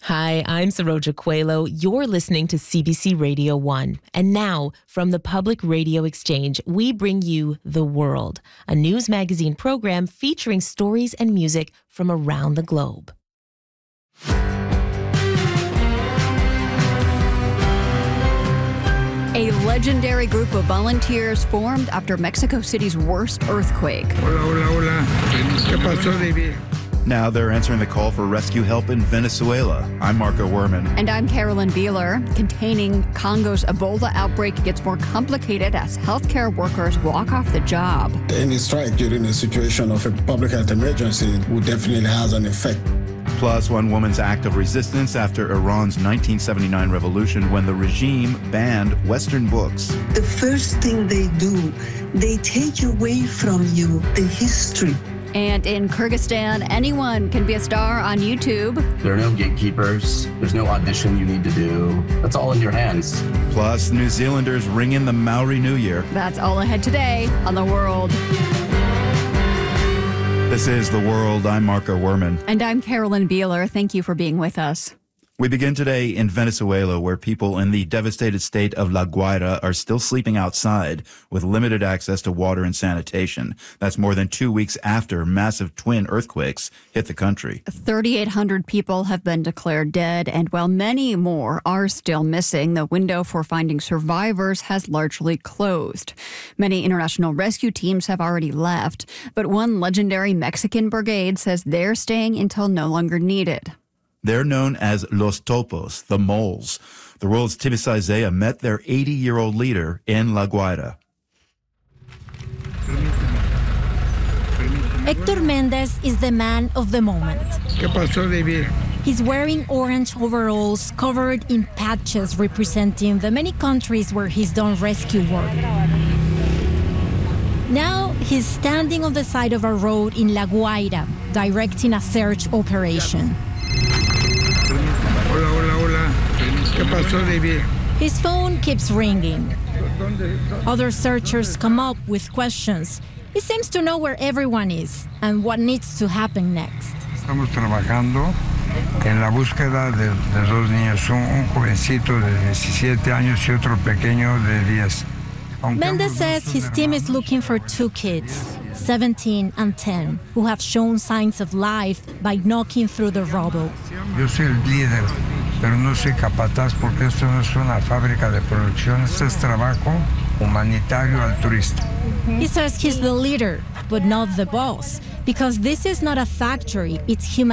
Hi, I'm Saroja Coelho. You're listening to CBC Radio 1. And now, from the Public Radio Exchange, we bring you The World, a news magazine program featuring stories and music from around the globe. A legendary group of volunteers formed after Mexico City's worst earthquake. Hola. ¿Qué pasó, David? Now they're answering the call for rescue help in Venezuela. I'm Marco Werman. And I'm Carolyn Beeler. Containing Congo's Ebola outbreak gets more complicated as healthcare workers walk off the job. Any strike during a situation of a public health emergency would definitely have an effect. Plus, one woman's act of resistance after Iran's 1979 revolution when the regime banned Western books. The first thing they do, they take away from you the history. And in Kyrgyzstan, anyone can be a star on YouTube. There are no gatekeepers. There's no audition you need to do. That's all in your hands. Plus, New Zealanders ring in the Maori New Year. That's all ahead today on The World. This is The World. I'm Marco Werman. And I'm Carolyn Beeler. Thank you for being with us. We begin today in Venezuela, where people in the devastated state of La Guaira are still sleeping outside with limited access to water and sanitation. That's more than 2 weeks after massive twin earthquakes hit the country. 3,800 people have been declared dead, and while many more are still missing, the window for finding survivors has largely closed. Many international rescue teams have already left, but one legendary Mexican brigade says they're staying until no longer needed. They're known as Los Topos, the moles. The world's Tibisay Zaya met their 80-year-old leader in La Guaira. Hector Mendez is the man of the moment. ¿Qué pasó, David? He's wearing orange overalls covered in patches representing the many countries where he's done rescue work. Now he's standing on the side of a road in La Guaira, directing a search operation. Hola. ¿Qué pasó, David? His phone keeps ringing. Other searchers come up with questions. He seems to know where everyone is and what needs to happen next. Estamos trabajando en la búsqueda de dos niños, un jovencito de 17 años y otro pequeño de 10. Mendez says his team is looking for two kids, 17 and 10, who have shown signs of life by knocking through the rubble. Yo soy el líder, pero no soy capataz porque esto no es una fábrica de producción, esto es trabajo humanitario altruista. He says he's the leader, but not the boss, because this is not a factory, it's humanitarian.